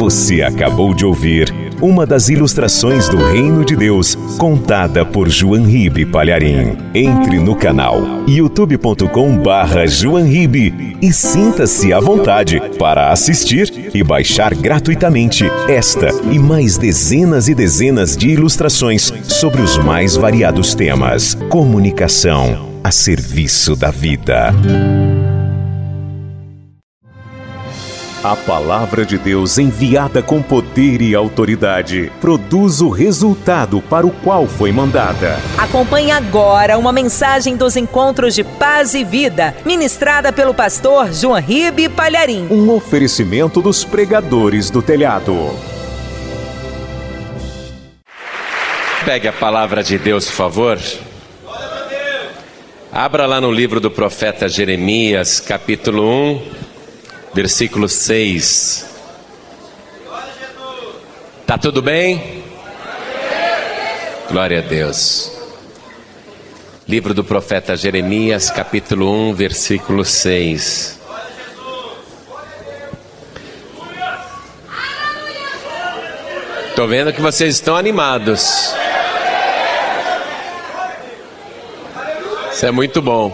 Você acabou de ouvir uma das ilustrações do Reino de Deus, contada por João Ribe Palharim. Entre no canal youtube.com/João Ribe e sinta-se à vontade para assistir e baixar gratuitamente esta e mais dezenas e dezenas de ilustrações sobre os mais variados temas. Comunicação a serviço da vida. A palavra de Deus, enviada com poder e autoridade, produz o resultado para o qual foi mandada. Acompanhe agora uma mensagem dos Encontros de Paz e Vida, ministrada pelo pastor João Ribe Palharim. Um oferecimento dos pregadores do telhado. Pegue a palavra de Deus, por favor. Abra lá no livro do profeta Jeremias, capítulo 1. Versículo 6. Tá tudo bem? Glória a Deus. Livro do profeta Jeremias, capítulo 1, versículo 6. Tô vendo que vocês estão animados. Isso é muito bom.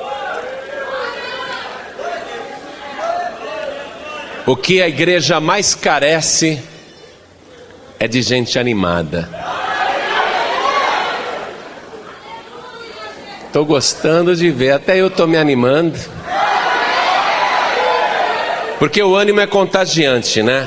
O que a igreja mais carece é de gente animada. Estou gostando de ver, até eu estou me animando. Porque o ânimo é contagiante, né?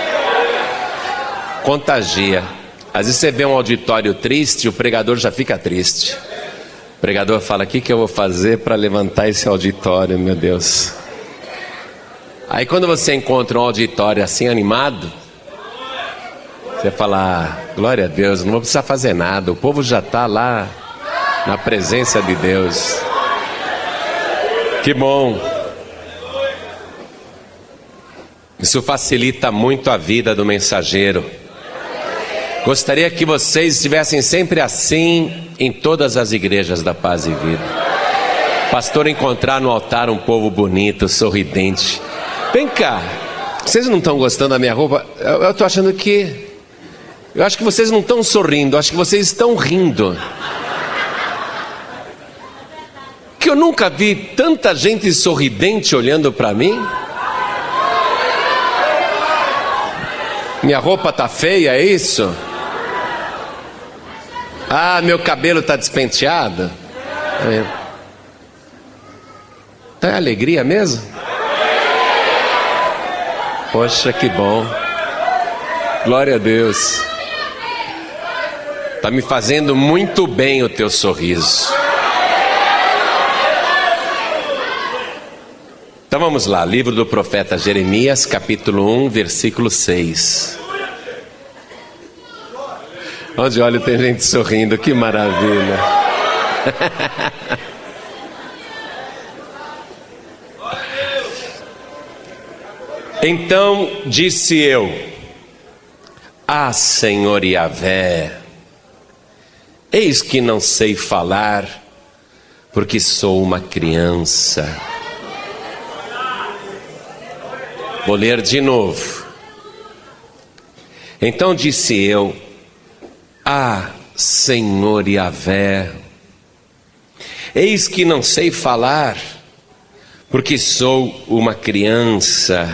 Contagia. Às vezes você vê um auditório triste, o pregador já fica triste. O pregador fala: o que eu vou fazer para levantar esse auditório, meu Deus? Aí quando você encontra um auditório assim animado, você fala: glória a Deus, não vou precisar fazer nada, o povo já está lá na presença de Deus. Que bom. Isso facilita muito a vida do mensageiro. Gostaria que vocês estivessem sempre assim em todas as igrejas da Paz e Vida. Pastor, encontrar no altar um povo bonito, sorridente. Vem cá, vocês não estão gostando da minha roupa? Eu estou achando que... Eu acho que vocês não estão sorrindo, acho que vocês estão rindo. Que eu nunca vi tanta gente sorridente olhando para mim. Minha roupa tá feia, é isso? Ah, meu cabelo tá despenteado. Tá em alegria mesmo? Poxa, que bom. Glória a Deus. Tá me fazendo muito bem o teu sorriso. Então vamos lá, livro do profeta Jeremias, capítulo 1, versículo 6. Onde olha tem gente sorrindo, que maravilha. Então disse eu: ah, Senhor Yahvé, eis que não sei falar, porque sou uma criança. Vou ler de novo. Então disse eu: ah, Senhor Yahvé, eis que não sei falar, porque sou uma criança.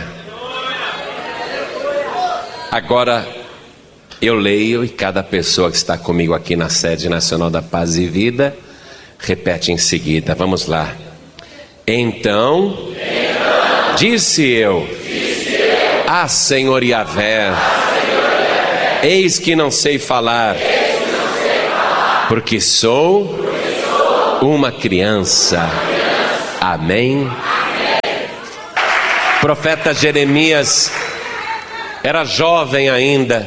Agora eu leio e cada pessoa que está comigo aqui na sede nacional da Paz e Vida repete em seguida. Vamos lá. Então disse eu: ah, Senhor Yahvé, eis que não sei falar, porque sou uma criança. Amém. Profeta Jeremias era jovem ainda,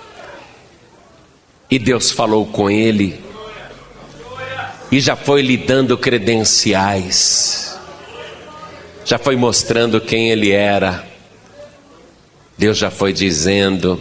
e Deus falou com ele, e já foi lhe dando credenciais, já foi mostrando quem ele era. Deus já foi dizendo: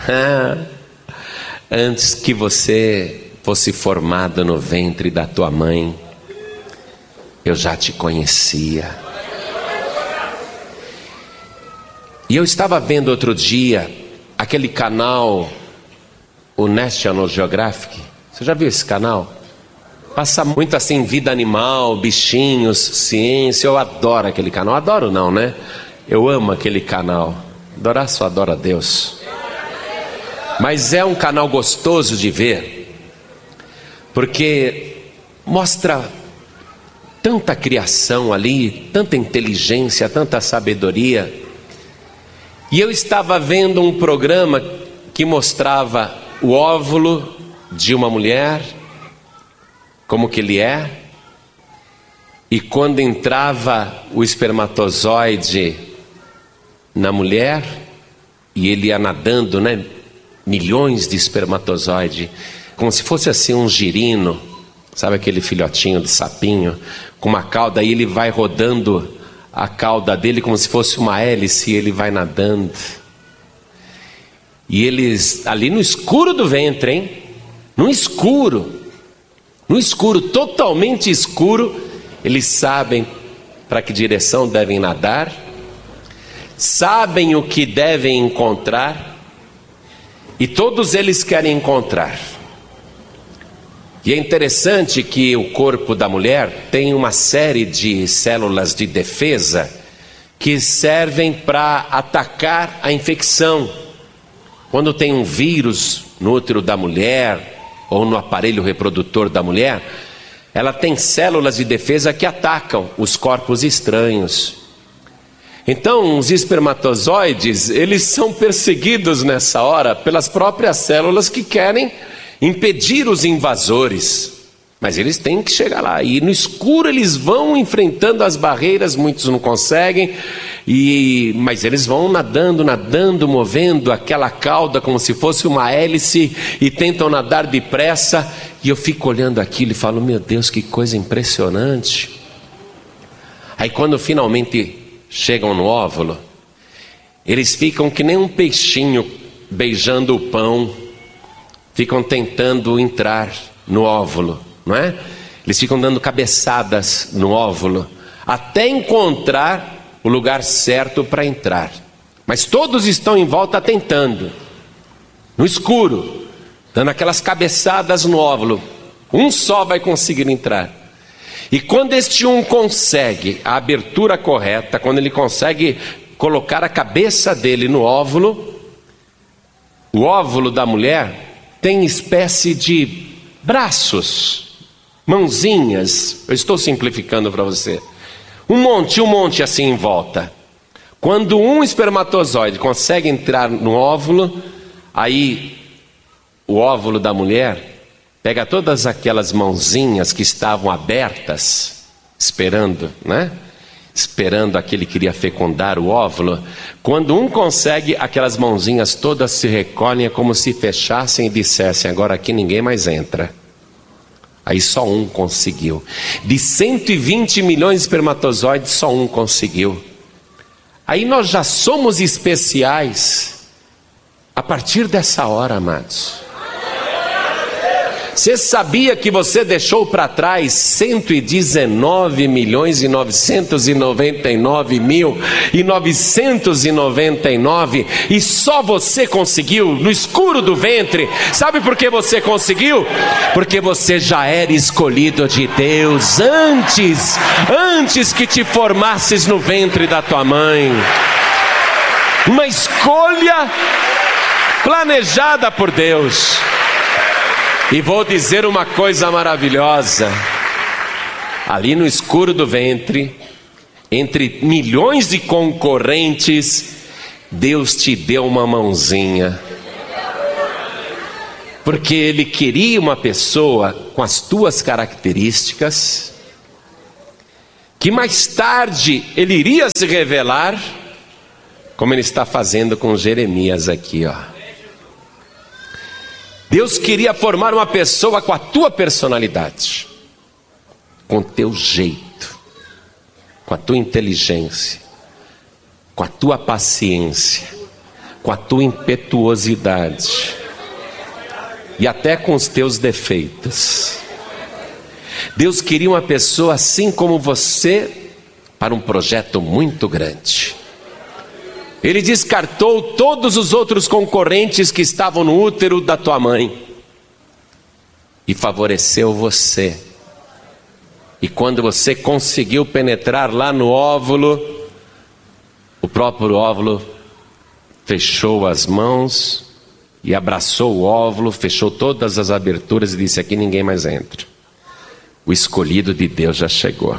antes que você fosse formado no ventre da tua mãe, eu já te conhecia. E eu estava vendo outro dia aquele canal, o National Geographic. Você já viu esse canal? Passa muito assim, vida animal, bichinhos, ciência. Eu adoro aquele canal. Adoro não, né? Eu amo aquele canal. Adorar só adora a Deus. Mas é um canal gostoso de ver, porque mostra tanta criação ali, tanta inteligência, tanta sabedoria. E eu estava vendo um programa que mostrava o óvulo de uma mulher, como que ele é, e quando entrava o espermatozoide na mulher, e ele ia nadando, né? Milhões de espermatozoides, como se fosse assim um girino, sabe aquele filhotinho de sapinho, com uma cauda, e ele vai rodando a cauda dele como se fosse uma hélice, e ele vai nadando. E eles, ali no escuro do ventre, hein? No escuro, totalmente escuro, eles sabem para que direção devem nadar, sabem o que devem encontrar, e todos eles querem encontrar. E é interessante que o corpo da mulher tem uma série de células de defesa que servem para atacar a infecção. Quando tem um vírus no útero da mulher ou no aparelho reprodutor da mulher, ela tem células de defesa que atacam os corpos estranhos. Então, os espermatozoides, eles são perseguidos nessa hora pelas próprias células que querem impedir os invasores. Mas eles têm que chegar lá. E no escuro eles vão enfrentando as barreiras, muitos não conseguem, mas eles vão nadando, movendo aquela cauda como se fosse uma hélice e tentam nadar depressa. E eu fico olhando aquilo e falo, meu Deus, que coisa impressionante. Aí quando finalmente chegam no óvulo, eles ficam que nem um peixinho beijando o pão, ficam tentando entrar no óvulo, não é? Eles ficam dando cabeçadas no óvulo, até encontrar o lugar certo para entrar. Mas todos estão em volta tentando, no escuro, dando aquelas cabeçadas no óvulo. Um só vai conseguir entrar. E quando este um consegue a abertura correta, quando ele consegue colocar a cabeça dele no óvulo, o óvulo da mulher tem espécie de braços, mãozinhas. Eu estou simplificando para você. Um monte assim em volta. Quando um espermatozoide consegue entrar no óvulo, aí o óvulo da mulher pega todas aquelas mãozinhas que estavam abertas, esperando, né? Esperando aquele que iria fecundar o óvulo. Quando um consegue, aquelas mãozinhas todas se recolhem, é como se fechassem e dissessem, agora aqui ninguém mais entra. Aí só um conseguiu. De 120 milhões de espermatozoides, só um conseguiu. Aí nós já somos especiais a partir dessa hora, amados. Você sabia que você deixou para trás 119 milhões e 999 mil e 999 e só você conseguiu no escuro do ventre? Sabe por que você conseguiu? Porque você já era escolhido de Deus antes que te formasses no ventre da tua mãe. Uma escolha planejada por Deus. E vou dizer uma coisa maravilhosa. Ali no escuro do ventre, entre milhões de concorrentes, Deus te deu uma mãozinha. Porque Ele queria uma pessoa com as tuas características, que mais tarde Ele iria se revelar, como Ele está fazendo com Jeremias aqui, ó. Deus queria formar uma pessoa com a tua personalidade, com o teu jeito, com a tua inteligência, com a tua paciência, com a tua impetuosidade e até com os teus defeitos. Deus queria uma pessoa assim como você para um projeto muito grande. Ele descartou todos os outros concorrentes que estavam no útero da tua mãe e favoreceu você. E quando você conseguiu penetrar lá no óvulo, o próprio óvulo fechou as mãos e abraçou o óvulo, fechou todas as aberturas e disse: aqui ninguém mais entra. O escolhido de Deus já chegou.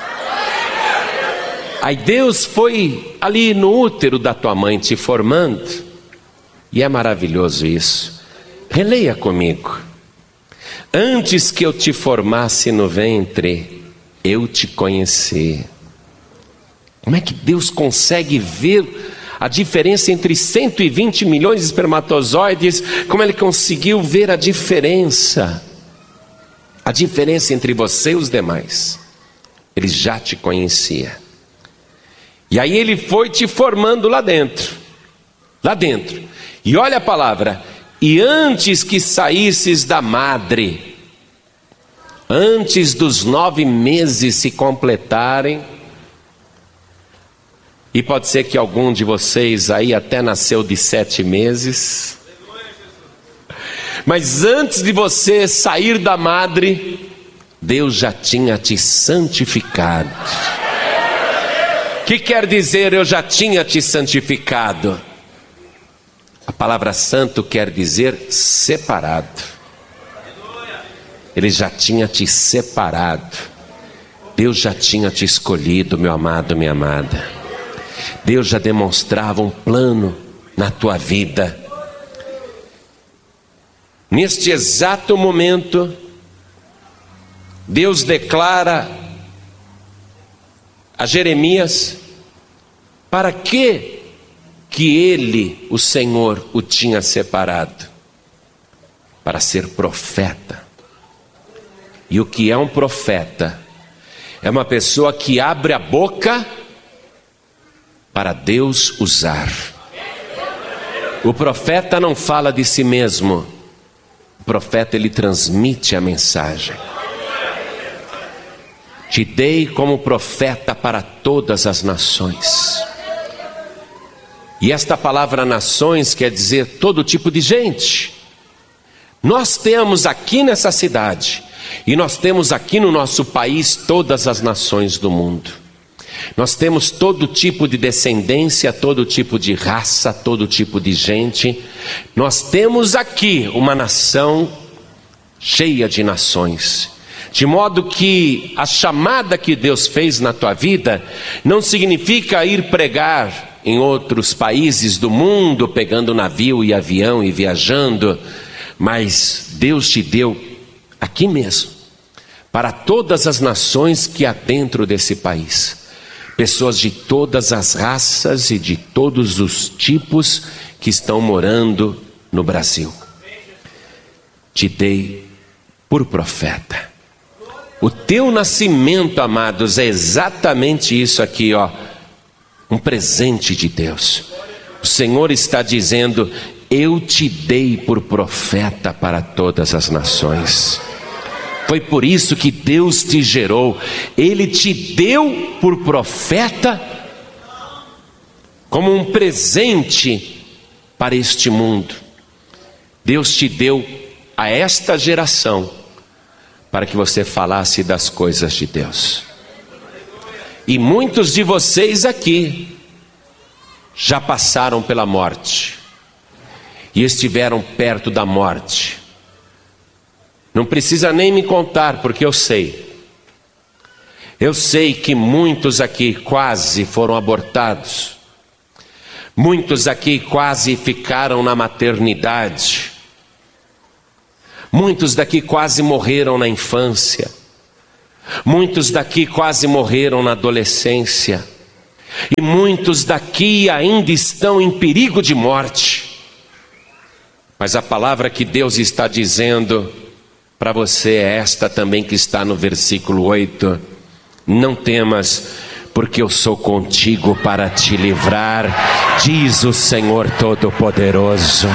Aí Deus foi ali no útero da tua mãe te formando. E é maravilhoso isso. Releia comigo. Antes que eu te formasse no ventre, eu te conheci. Como é que Deus consegue ver a diferença entre 120 milhões de espermatozoides? Como Ele conseguiu ver a diferença? A diferença entre você e os demais. Ele já te conhecia. E aí Ele foi te formando lá dentro. Lá dentro. E olha a palavra: e antes que saísses da madre, antes dos 9 meses se completarem, e pode ser que algum de vocês aí até nasceu de 7 meses, mas antes de você sair da madre, Deus já tinha te santificado. O que quer dizer eu já tinha te santificado? A palavra santo quer dizer separado. Ele já tinha te separado. Deus já tinha te escolhido, meu amado, minha amada. Deus já demonstrava um plano na tua vida. Neste exato momento, Deus declara a Jeremias para que Ele, o Senhor, o tinha separado. Para ser profeta. E o que é um profeta? É uma pessoa que abre a boca para Deus usar. O profeta não fala de si mesmo. O profeta, ele transmite a mensagem. Te dei como profeta para todas as nações. E esta palavra nações quer dizer todo tipo de gente. Nós temos aqui nessa cidade, e nós temos aqui no nosso país todas as nações do mundo. Nós temos todo tipo de descendência, todo tipo de raça, todo tipo de gente. Nós temos aqui uma nação cheia de nações. De modo que a chamada que Deus fez na tua vida não significa ir pregar em outros países do mundo, pegando navio e avião e viajando, mas Deus te deu aqui mesmo, para todas as nações que há dentro desse país. Pessoas de todas as raças e de todos os tipos que estão morando no Brasil. Te dei por profeta. O teu nascimento, amados, é exatamente isso aqui, ó. Um presente de Deus. O Senhor está dizendo: eu te dei por profeta para todas as nações. Foi por isso que Deus te gerou. Ele te deu por profeta como um presente para este mundo. Deus te deu a esta geração para que você falasse das coisas de Deus. E muitos de vocês aqui já passaram pela morte e estiveram perto da morte. Não precisa nem me contar, porque eu sei. Eu sei que muitos aqui quase foram abortados. Muitos aqui quase ficaram na maternidade. Muitos daqui quase morreram na infância. Muitos daqui quase morreram na adolescência. E muitos daqui ainda estão em perigo de morte. Mas a palavra que Deus está dizendo para você é esta também, que está no versículo 8. Não temas, porque eu sou contigo para te livrar, diz o Senhor Todo-Poderoso.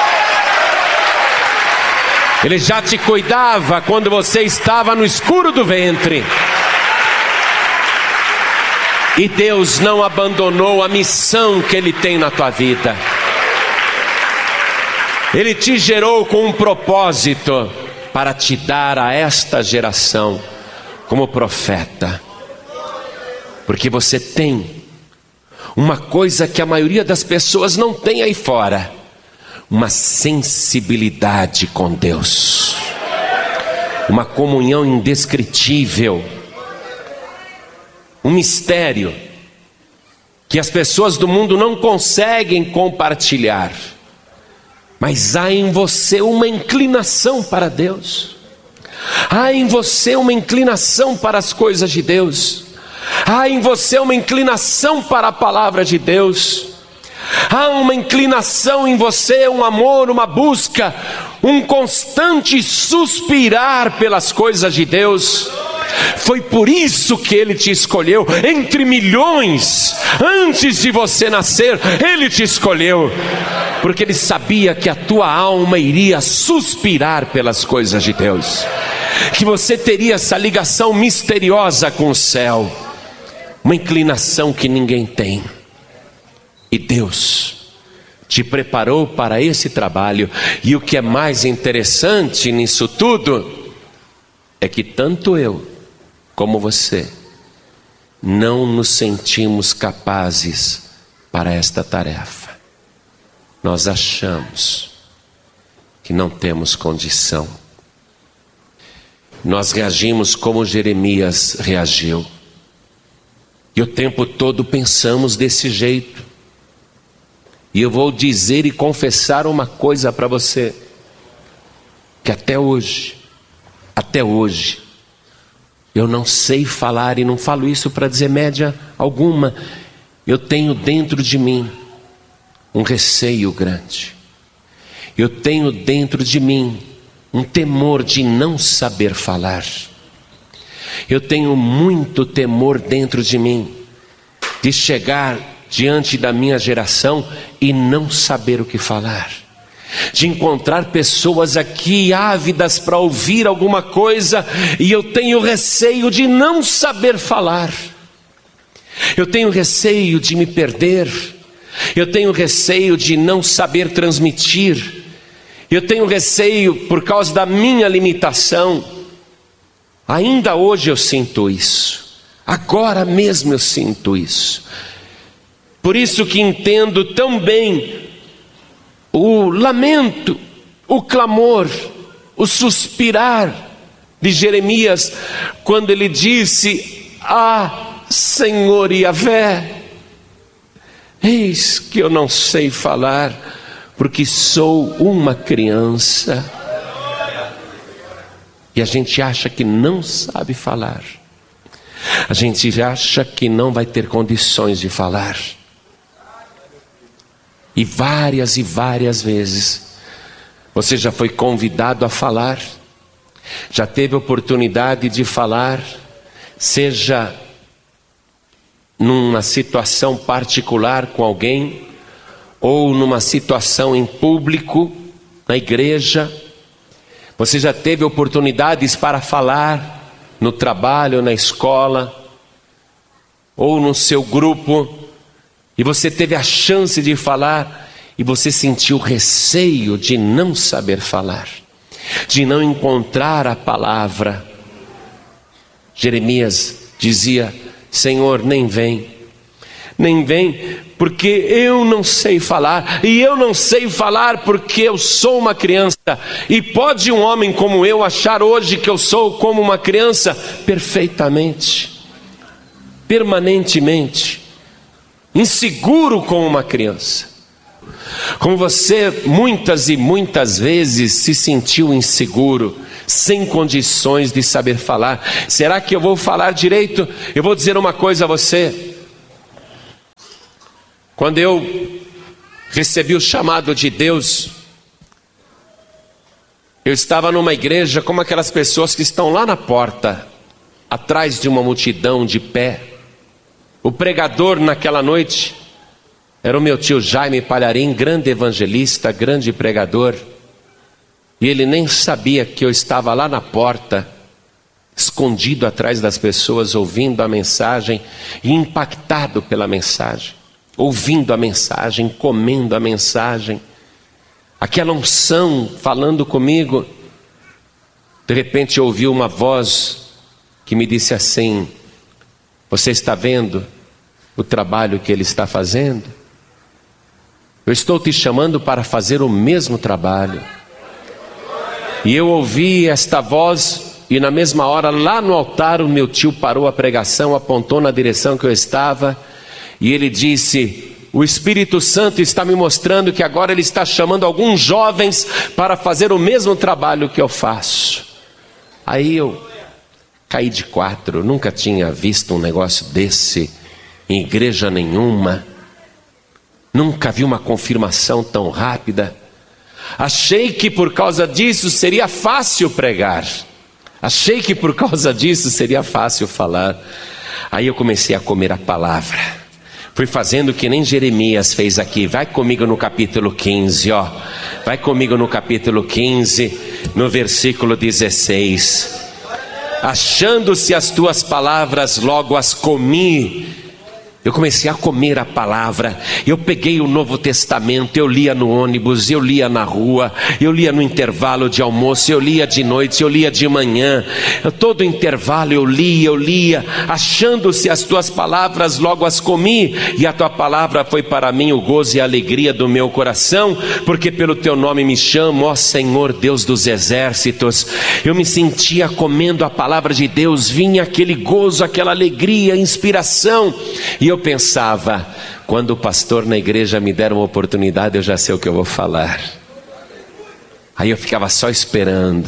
Ele já te cuidava quando você estava no escuro do ventre. E Deus não abandonou a missão que Ele tem na tua vida. Ele te gerou com um propósito para te dar a esta geração como profeta. Porque você tem uma coisa que a maioria das pessoas não tem aí fora: uma sensibilidade com Deus, uma comunhão indescritível, um mistério que as pessoas do mundo não conseguem compartilhar. Mas há em você uma inclinação para Deus, há em você uma inclinação para as coisas de Deus, há em você uma inclinação para a palavra de Deus, há uma inclinação em você, um amor, uma busca, um constante suspirar pelas coisas de Deus. Foi por isso que Ele te escolheu entre milhões. Antes de você nascer, Ele te escolheu, porque Ele sabia que a tua alma iria suspirar pelas coisas de Deus, que você teria essa ligação misteriosa com o céu, uma inclinação que ninguém tem. E Deus te preparou para esse trabalho. E o que é mais interessante nisso tudo é que tanto eu como você não nos sentimos capazes para esta tarefa. Nós achamos que não temos condição. Nós reagimos como Jeremias reagiu. E o tempo todo pensamos desse jeito. E eu vou dizer e confessar uma coisa para você, que até hoje, eu não sei falar, e não falo isso para dizer média alguma. Eu tenho dentro de mim um receio grande. Eu tenho dentro de mim um temor de não saber falar. Eu tenho muito temor dentro de mim de chegar diante da minha geração e não saber o que falar, de encontrar pessoas aqui ávidas para ouvir alguma coisa e eu tenho receio de não saber falar. Eu tenho receio de me perder. Eu tenho receio de não saber transmitir. Eu tenho receio por causa da minha limitação. Ainda hoje eu sinto isso. Agora mesmo eu sinto isso. Por isso que entendo tão bem o lamento, o clamor, o suspirar de Jeremias, quando ele disse: ah, Senhor Yahvé, eis que eu não sei falar, porque sou uma criança. E a gente acha que não sabe falar, a gente acha que não vai ter condições de falar. E várias vezes você já foi convidado a falar, já teve oportunidade de falar, seja numa situação particular com alguém, ou numa situação em público, na igreja. Você já teve oportunidades para falar no trabalho, na escola, ou no seu grupo, e você teve a chance de falar, e você sentiu receio de não saber falar, de não encontrar a palavra. Jeremias dizia: Senhor, nem vem, porque eu não sei falar, e eu não sei falar porque eu sou uma criança. E pode um homem como eu achar hoje que eu sou como uma criança? Perfeitamente, permanentemente, inseguro como uma criança. Como você muitas e muitas vezes se sentiu inseguro, sem condições de saber falar. Será que eu vou falar direito? Eu vou dizer uma coisa a você. Quando eu recebi o chamado de Deus, eu estava numa igreja como aquelas pessoas que estão lá na porta, atrás de uma multidão de pé. O pregador naquela noite era o meu tio Jaime Palharim, grande evangelista, grande pregador. E ele nem sabia que eu estava lá na porta, escondido atrás das pessoas, ouvindo a mensagem e impactado pela mensagem, ouvindo a mensagem, comendo a mensagem, aquela unção falando comigo. De repente eu ouvi uma voz que me disse assim: você está vendo o trabalho que ele está fazendo? Eu estou te chamando para fazer o mesmo trabalho. E eu ouvi esta voz, e na mesma hora, lá no altar, o meu tio parou a pregação, apontou na direção que eu estava, e ele disse: o Espírito Santo está me mostrando que agora ele está chamando alguns jovens para fazer o mesmo trabalho que eu faço. Aí eu caí de quatro, nunca tinha visto um negócio desse em igreja nenhuma, nunca vi uma confirmação tão rápida. Achei que por causa disso seria fácil pregar, achei que por causa disso seria fácil falar. Aí eu comecei a comer a palavra, fui fazendo que nem Jeremias fez aqui. Vai comigo no capítulo 15, ó. Vai comigo no capítulo 15, no versículo 16. Achando-se as tuas palavras, logo as comi. Eu comecei a comer a palavra. Eu peguei o Novo Testamento, eu lia no ônibus, eu lia na rua, eu lia no intervalo de almoço, eu lia de noite, eu lia de manhã. Todo intervalo eu lia. Achando-se as tuas palavras, logo as comi. E a tua palavra foi para mim o gozo e a alegria do meu coração, porque pelo teu nome me chamo, ó Senhor Deus dos exércitos. Eu me sentia comendo a palavra de Deus, vinha aquele gozo, aquela alegria, inspiração. E eu pensava: quando o pastor na igreja me der uma oportunidade, eu já sei o que eu vou falar. Aí eu ficava só esperando,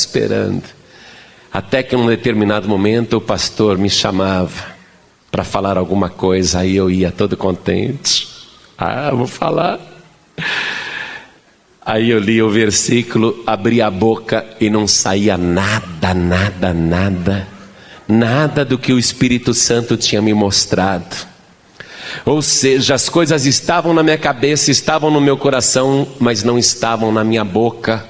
até que num determinado momento o pastor me chamava para falar alguma coisa. Aí eu ia todo contente: vou falar. Aí eu li o versículo, abri a boca e não saía nada do que o Espírito Santo tinha me mostrado. Ou seja, as coisas estavam na minha cabeça, estavam no meu coração, mas não estavam na minha boca.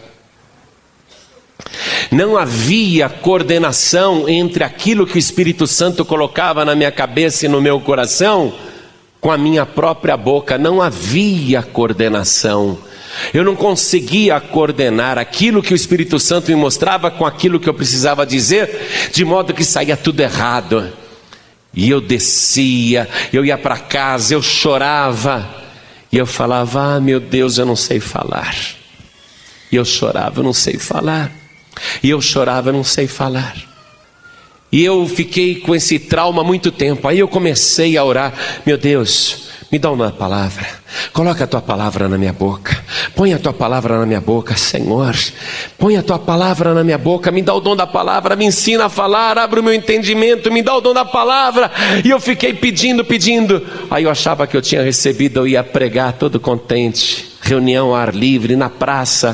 Não havia coordenação entre aquilo que o Espírito Santo colocava na minha cabeça e no meu coração com a minha própria boca. Não havia coordenação. Eu não conseguia coordenar aquilo que o Espírito Santo me mostrava com aquilo que eu precisava dizer, de modo que saía tudo errado. E eu descia, eu ia para casa, eu chorava, e eu falava: meu Deus, eu não sei falar. E eu chorava: eu não sei falar. E eu chorava: eu não sei falar. E eu fiquei com esse trauma há muito tempo. Aí eu comecei a orar: meu Deus, me dá uma palavra, coloca a tua palavra na minha boca, põe a tua palavra na minha boca, Senhor, põe a tua palavra na minha boca, me dá o dom da palavra, me ensina a falar, abre o meu entendimento, me dá o dom da palavra. E eu fiquei pedindo. Aí eu achava que eu tinha recebido, eu ia pregar todo contente, reunião ao ar livre, na praça,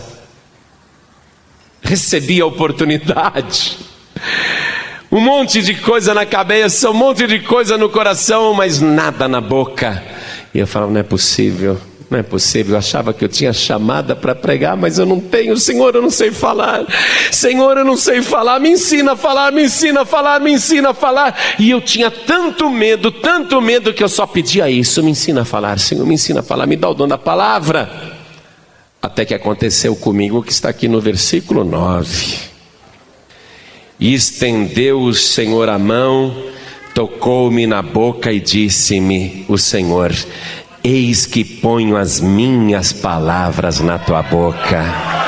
recebi a oportunidade, um monte de coisa na cabeça, um monte de coisa no coração, mas nada na boca. E eu falava: não é possível. Eu achava que eu tinha chamada para pregar, mas eu não tenho. Senhor, eu não sei falar. Senhor, eu não sei falar. Me ensina a falar, me ensina a falar, me ensina a falar. E eu tinha tanto medo que eu só pedia isso: me ensina a falar, Senhor, me ensina a falar, me dá o dom da palavra. Até que aconteceu comigo o que está aqui no versículo 9. E estendeu o Senhor a mão, tocou-me na boca e disse-me o Senhor: eis que ponho as minhas palavras na tua boca.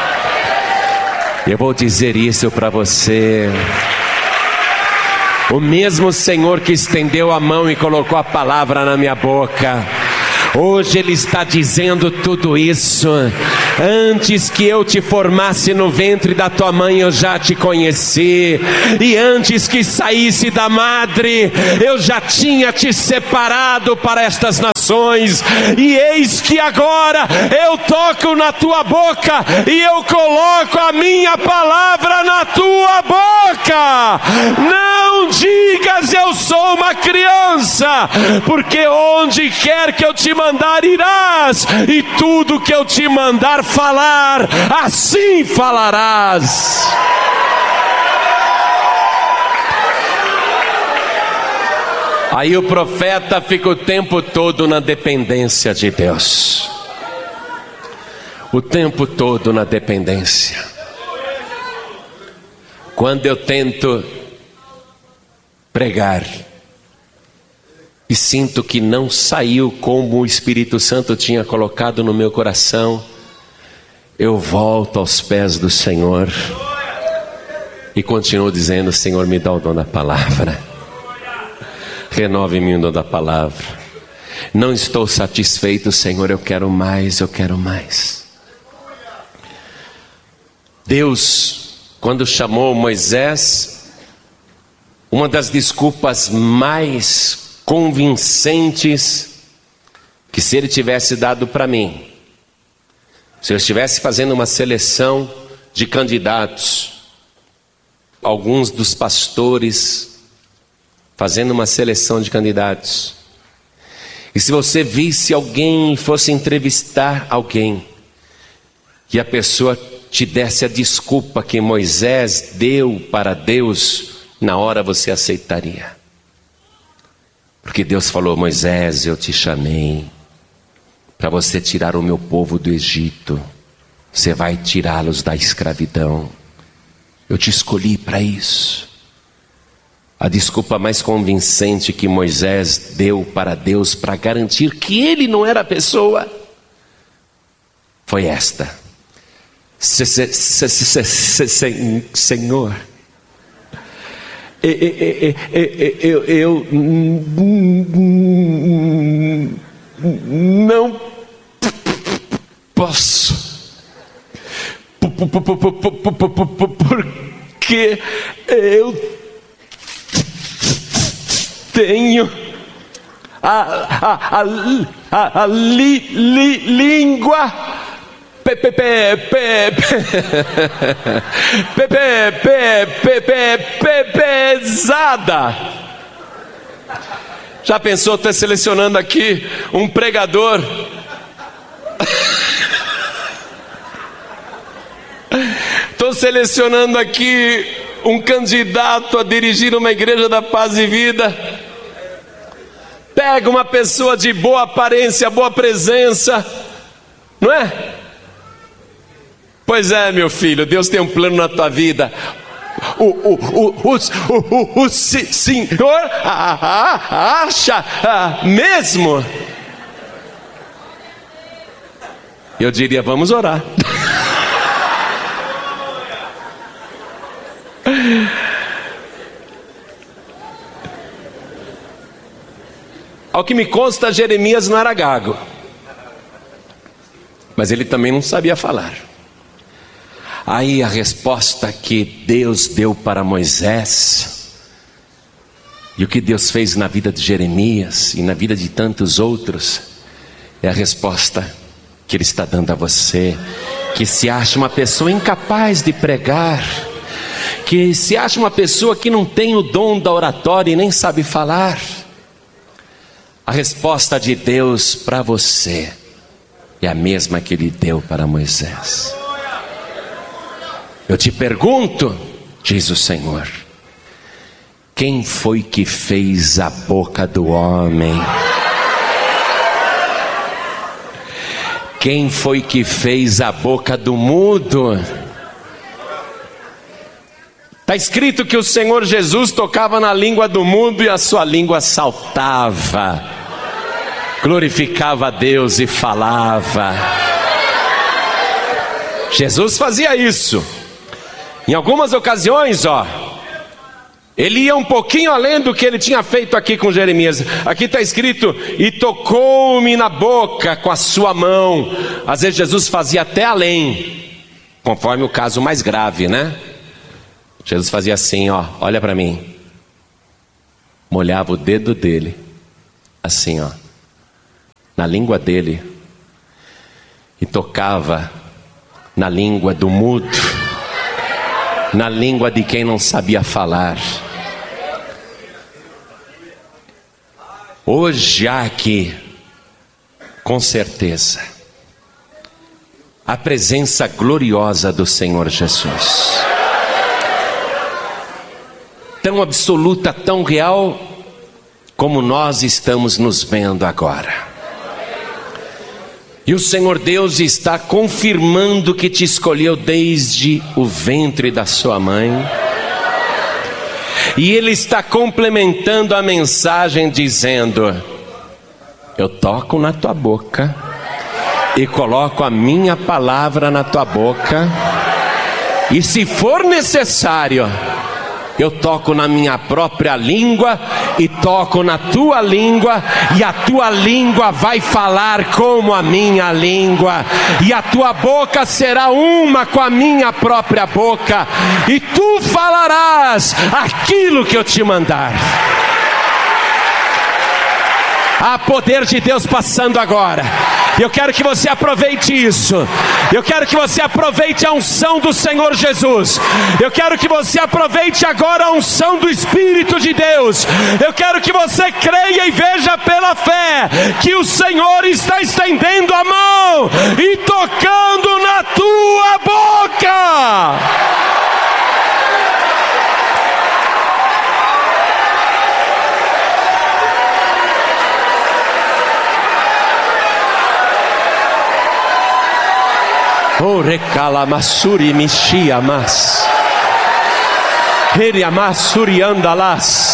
Eu vou dizer isso para você. O mesmo Senhor que estendeu a mão e colocou a palavra na minha boca, hoje Ele está dizendo tudo isso. Antes que eu te formasse no ventre da tua mãe, eu já te conheci. E antes que saísse da madre, eu já tinha te separado para estas nações. E eis que agora eu toco na tua boca e eu coloco a minha palavra na tua boca. Não digas: eu sou uma criança, porque onde quer que eu te mandar irás, e tudo que eu te mandar falar, assim falarás. Aí o profeta fica o tempo todo na dependência de Deus. O tempo todo na dependência. Quando eu tento pregar e sinto que não saiu como o Espírito Santo tinha colocado no meu coração, eu volto aos pés do Senhor e continuo dizendo: Senhor, me dá o dom da palavra. Renove-me o dom da palavra. Não estou satisfeito, Senhor, eu quero mais, eu quero mais. Deus, quando chamou Moisés, uma das desculpas mais convincentes que se ele tivesse dado para mim, se eu estivesse fazendo uma seleção de candidatos, alguns dos pastores fazendo uma seleção de candidatos, e se você visse alguém e fosse entrevistar alguém, e a pessoa te desse a desculpa que Moisés deu para Deus, na hora você aceitaria. Porque Deus falou: Moisés, eu te chamei para você tirar o meu povo do Egito. Você vai tirá-los da escravidão. Eu te escolhi para isso. A desculpa mais convincente que Moisés deu para Deus para garantir que ele não era a pessoa foi esta: Senhor, eu não posso, porque eu tenho a língua pesada. Já pensou, estou selecionando aqui um pregador? Estou selecionando aqui um candidato a dirigir uma igreja da Paz e Vida. Pega uma pessoa de boa aparência, boa presença, não é? Pois é, meu filho, Deus tem um plano na tua vida. O Senhor acha mesmo? Eu diria: vamos orar. Ao que me consta, Jeremias não era gago, mas ele também não sabia falar. Aí a resposta que Deus deu para Moisés, e o que Deus fez na vida de Jeremias e na vida de tantos outros, é a resposta que Ele está dando a você, que se acha uma pessoa incapaz de pregar, que se acha uma pessoa que não tem o dom da oratória e nem sabe falar. A resposta de Deus para você é a mesma que Ele deu para Moisés. Eu te pergunto, diz o Senhor, quem foi que fez a boca do homem? Quem foi que fez a boca do mudo? Está escrito que o Senhor Jesus tocava na língua do mundo e a sua língua saltava, glorificava a Deus e falava. Jesus fazia isso. Em algumas ocasiões, ele ia um pouquinho além do que ele tinha feito aqui com Jeremias. Aqui está escrito: e tocou-me na boca com a sua mão. Às vezes Jesus fazia até além, conforme o caso mais grave, né? Jesus fazia assim, olha para mim. Molhava o dedo dele, assim, na língua dele, e tocava na língua do mudo, na língua de quem não sabia falar. Hoje há aqui, com certeza, a presença gloriosa do Senhor Jesus. Tão absoluta, tão real, como nós estamos nos vendo agora. E o Senhor Deus está confirmando que te escolheu desde o ventre da sua mãe. E Ele está complementando a mensagem dizendo: eu toco na tua boca e coloco a minha palavra na tua boca. E se for necessário, eu toco na minha própria língua e toco na tua língua, e a tua língua vai falar como a minha língua, e a tua boca será uma com a minha própria boca, e tu falarás aquilo que eu te mandar. Há poder de Deus passando agora. Eu quero que você aproveite isso. Eu quero que você aproveite a unção do Senhor Jesus. Eu quero que você aproveite agora a unção do Espírito de Deus. Eu quero que você creia e veja pela fé que o Senhor está estendendo a mão e tocando na tua boca. Oh, recalamasuri mixiamas, heriamassuri andalas.